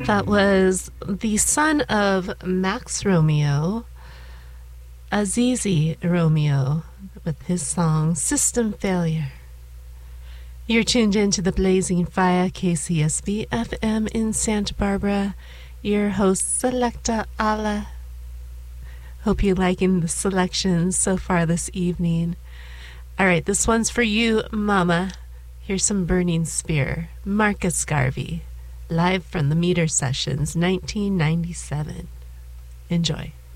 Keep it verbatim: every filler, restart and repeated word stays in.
That was the son of Max Romeo, Azizi Romeo, with his song System Failure. You're tuned in to the Blazing Fire, K C S B F M in Santa Barbara. Your host, Selecta Ala. Hope you're liking the selections so far this evening. All right, this one's for you, Mama. Here's some Burning Spear, Marcus Garvey, live from the Meter Sessions, nineteen ninety-seven. Enjoy.